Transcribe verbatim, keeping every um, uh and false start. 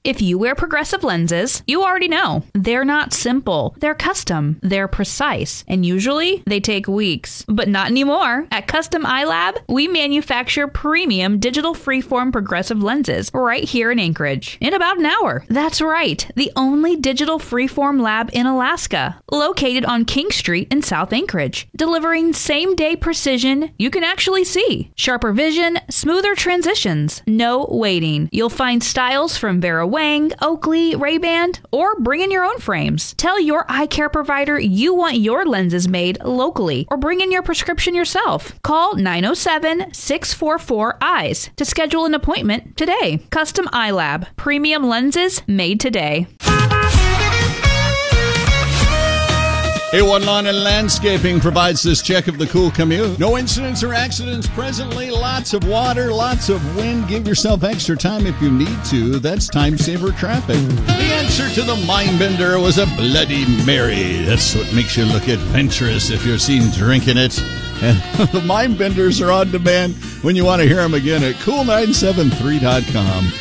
If you wear Progressive lenses, you already know. They're not simple. They're custom. They're precise. And usually, they take weeks. But not anymore. At Custom Eye Lab, we manufacture premium digital freeform progressive lenses right here in Anchorage in about an hour. That's right. The only digital freeform lab in Alaska, located on King Street in South Anchorage, delivering same-day precision you can actually see. Sharper vision, smoother transitions, no waiting. You'll find styles from Vera Wang, Oakley, Ray-Ban, or bring in your own frames. Tell your eye care provider you want your lenses made locally, or bring in your prescription yourself. Call nine oh seven, six four four, eyes to schedule an appointment today. Custom Eye Lab. Premium lenses made today. A one Lawn and Landscaping provides this check of the cool commute. No incidents or accidents presently. Lots of water, lots of wind. Give yourself extra time if you need to. That's time saver traffic. The answer to the Mindbender was a Bloody Mary. That's what makes you look adventurous if you're seen drinking it. And the Mindbenders are on demand when you want to hear them again at cool nine seven three dot com.